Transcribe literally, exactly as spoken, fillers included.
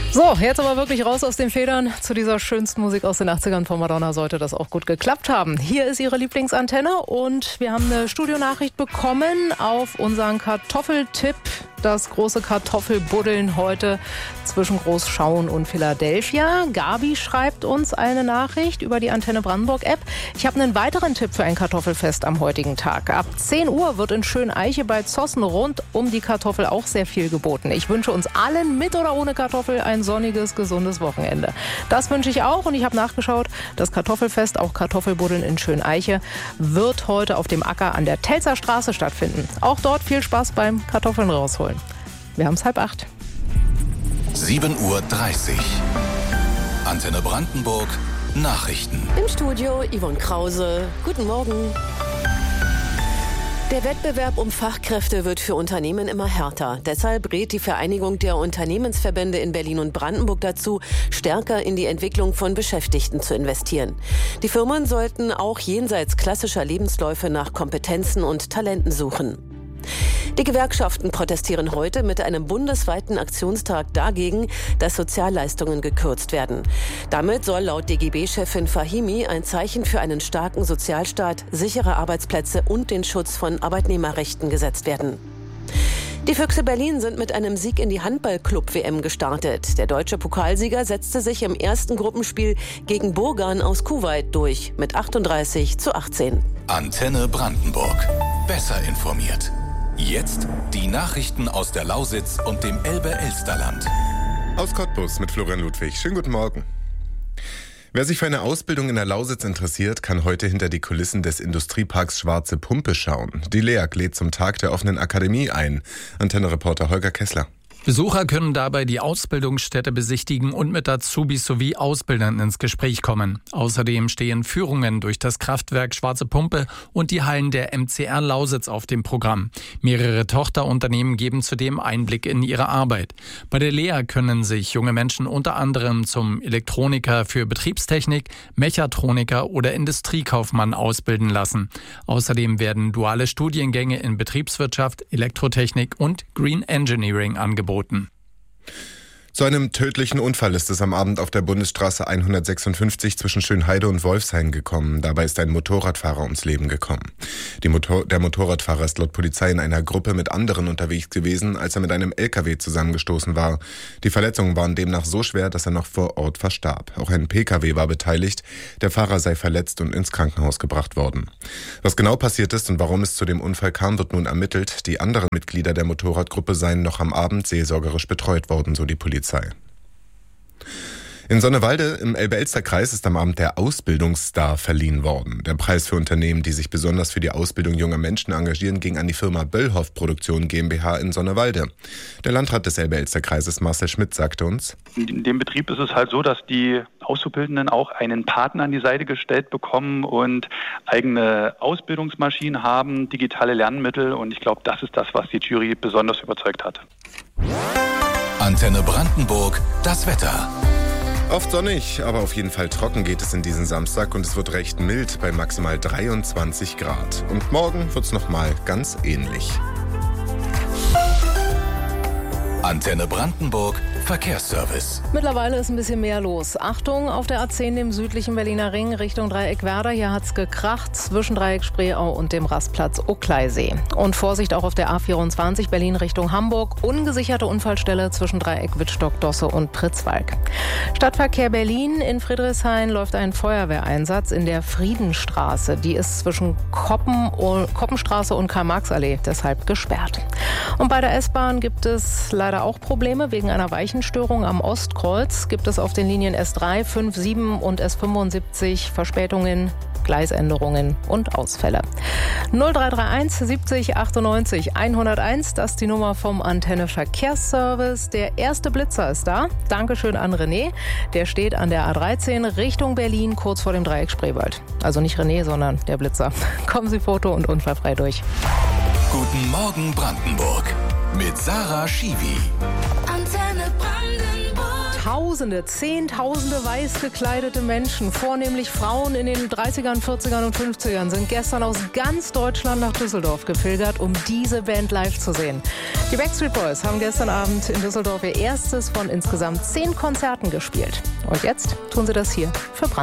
So, jetzt aber wirklich raus aus den Federn. Zu dieser schönsten Musik aus den achtzigern von Madonna sollte das auch gut geklappt haben. Hier ist Ihre Lieblingsantenne und wir haben eine Studionachricht bekommen auf unseren Kartoffeltipp. Das große Kartoffelbuddeln heute zwischen Großschauen und Philadelphia. Gabi schreibt uns eine Nachricht über die Antenne Brandenburg-App. Ich habe einen weiteren Tipp für ein Kartoffelfest am heutigen Tag. Ab zehn Uhr wird in Schöneiche bei Zossen rund um die Kartoffel auch sehr viel geboten. Ich wünsche uns allen mit oder ohne Kartoffel ein sonniges, gesundes Wochenende. Das wünsche ich auch und ich habe nachgeschaut. Das Kartoffelfest, auch Kartoffelbuddeln in Schöneiche, wird heute auf dem Acker an der Telzer Straße stattfinden. Auch dort viel Spaß beim Kartoffeln rausholen. Wir haben es halb acht. sieben Uhr dreißig. Antenne Brandenburg. Nachrichten. Im Studio Yvonne Krause. Guten Morgen. Der Wettbewerb um Fachkräfte wird für Unternehmen immer härter. Deshalb rät die Vereinigung der Unternehmensverbände in Berlin und Brandenburg dazu, stärker in die Entwicklung von Beschäftigten zu investieren. Die Firmen sollten auch jenseits klassischer Lebensläufe nach Kompetenzen und Talenten suchen. Die Gewerkschaften protestieren heute mit einem bundesweiten Aktionstag dagegen, dass Sozialleistungen gekürzt werden. Damit soll laut D G B-Chefin Fahimi ein Zeichen für einen starken Sozialstaat, sichere Arbeitsplätze und den Schutz von Arbeitnehmerrechten gesetzt werden. Die Füchse Berlin sind mit einem Sieg in die Handball-Club-W M gestartet. Der deutsche Pokalsieger setzte sich im ersten Gruppenspiel gegen Burgan aus Kuwait durch mit achtunddreißig zu achtzehn. Antenne Brandenburg. Besser informiert. Jetzt die Nachrichten aus der Lausitz und dem Elbe-Elsterland. Aus Cottbus mit Florian Ludwig. Schönen guten Morgen. Wer sich für eine Ausbildung in der Lausitz interessiert, kann heute hinter die Kulissen des Industrieparks Schwarze Pumpe schauen. Die L E A G lädt zum Tag der offenen Akademie ein. Antenne-Reporter Holger Kessler. Besucher können dabei die Ausbildungsstätte besichtigen und mit Azubis sowie Ausbildern ins Gespräch kommen. Außerdem stehen Führungen durch das Kraftwerk Schwarze Pumpe und die Hallen der M C R Lausitz auf dem Programm. Mehrere Tochterunternehmen geben zudem Einblick in ihre Arbeit. Bei der L E A können sich junge Menschen unter anderem zum Elektroniker für Betriebstechnik, Mechatroniker oder Industriekaufmann ausbilden lassen. Außerdem werden duale Studiengänge in Betriebswirtschaft, Elektrotechnik und Green Engineering angeboten. Zu einem tödlichen Unfall ist es am Abend auf der Bundesstraße hundertsechsundfünfzig zwischen Schönheide und Wolfshain gekommen. Dabei ist ein Motorradfahrer ums Leben gekommen. Die Motor- der Motorradfahrer ist laut Polizei in einer Gruppe mit anderen unterwegs gewesen, als er mit einem L K W zusammengestoßen war. Die Verletzungen waren demnach so schwer, dass er noch vor Ort verstarb. Auch ein P K W war beteiligt. Der Fahrer sei verletzt und ins Krankenhaus gebracht worden. Was genau passiert ist und warum es zu dem Unfall kam, wird nun ermittelt. Die anderen Mitglieder der Motorradgruppe seien noch am Abend seelsorgerisch betreut worden, so die Polizei. In Sonnewalde im Elbe-Elster-Kreis ist am Abend der Ausbildungsstar verliehen worden. Der Preis für Unternehmen, die sich besonders für die Ausbildung junger Menschen engagieren, ging an die Firma Böllhoff Produktion GmbH in Sonnewalde. Der Landrat des Elbe-Elster-Kreises Marcel Schmidt sagte uns: In dem Betrieb ist es halt so, dass die Auszubildenden auch einen Partner an die Seite gestellt bekommen und eigene Ausbildungsmaschinen haben, digitale Lernmittel, und ich glaube, das ist das, was die Jury besonders überzeugt hat. Antenne Brandenburg, das Wetter. Oft sonnig, aber auf jeden Fall trocken geht es in diesen Samstag und es wird recht mild bei maximal dreiundzwanzig Grad. Und morgen wird es nochmal ganz ähnlich. Antenne Brandenburg, Verkehrsservice. Mittlerweile ist ein bisschen mehr los. Achtung, auf der A zehn, dem südlichen Berliner Ring, Richtung Dreieck Werder. Hier hat's gekracht zwischen Dreieck Spreeau und dem Rastplatz Ockleisee. Und Vorsicht auch auf der A vierundzwanzig, Berlin Richtung Hamburg. Ungesicherte Unfallstelle zwischen Dreieck Wittstock, Dosse und Pritzwalk. Stadtverkehr Berlin. In Friedrichshain läuft ein Feuerwehreinsatz in der Friedenstraße. Die ist zwischen Koppen, Koppenstraße und Karl-Marx-Allee deshalb gesperrt. Und bei der S-Bahn gibt es leider auch Probleme. Wegen einer Weichenstörung am Ostkreuz gibt es auf den Linien S drei, fünf, sieben und S fünfundsiebzig Verspätungen, Gleisänderungen und Ausfälle. null drei drei eins siebzig achtundneunzig hunderteins, das ist die Nummer vom Antenne Verkehrsservice. Der erste Blitzer ist da. Dankeschön an René. Der steht an der A dreizehn Richtung Berlin, kurz vor dem Dreieck Spreewald. Also nicht René, sondern der Blitzer. Kommen Sie foto- und unfallfrei durch. Guten Morgen Brandenburg mit Sarah Schiwi. Antenne Brandenburg. Tausende, Zehntausende weiß gekleidete Menschen, vornehmlich Frauen in den dreißigern, vierzigern und fünfzigern, sind gestern aus ganz Deutschland nach Düsseldorf gepilgert, um diese Band live zu sehen. Die Backstreet Boys haben gestern Abend in Düsseldorf ihr erstes von insgesamt zehn Konzerten gespielt. Und jetzt tun sie das hier für Brandenburg.